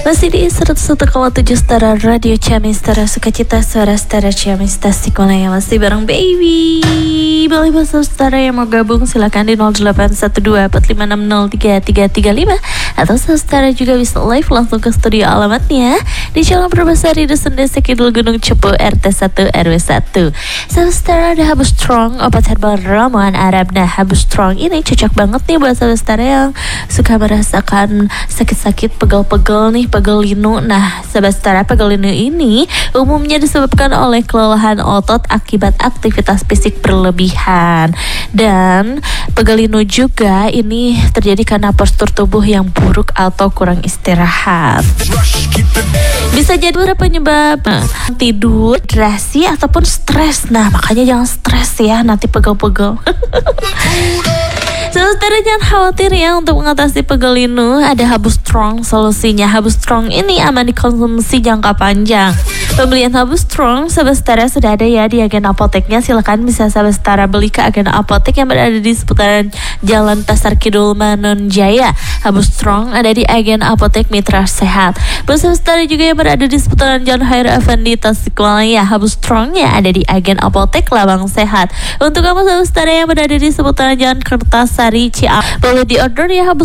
Masih di 101,7 Setara Radio Ciamis, Setara Sukacita, Suara Setara Ciamis, Tasik Malaya. Masih bareng Baby. Boleh bahasa Setara yang mau gabung silakan di 081245603335 atau Setara juga bisa live langsung ke studio. Alamatnya di Jalan Perbasari Dusun Desa Kidul Gunung Cepu RT 1 RW 1. Setara ada Habu Strong, obat herbal ramuan Arab. Nah, Habu Strong ini cocok banget nih buat Setara yang suka merasakan sakit-sakit, pegel-pegel nih, pegel linu. Nah, Setara, pegel linu ini umumnya disebabkan oleh kelelahan otot akibat aktivitas fisik berlebihan. Dan pegel linu juga ini terjadi karena postur tubuh yang buruk atau kurang istirahat. Bisa jadi beberapa penyebab tidur, dehidrasi, ataupun stres. Nah, makanya jangan stres ya, nanti pegel-pegel. Setara jangan khawatir ya, untuk mengatasi pegel linu ada Habu Strong solusinya. Habu Strong ini aman dikonsumsi jangka panjang. Pembelian Habu Strong Setara sudah ada ya di agen apoteknya. Silakan bisa Setara beli ke agen apotek yang berada di seputaran Jalan Pasar Kidul Manunjaya. Habu Strong ada di agen apotek Mitra Sehat. Buat Setara juga yang berada di seputaran Jalan Hair Effendi Tasikmalaya, Habu Strong ya ada di agen apotek Labang Sehat. Untuk kamu Setara yang berada di seputaran Jalan Kertasari Ciamis, boleh di order ya Habu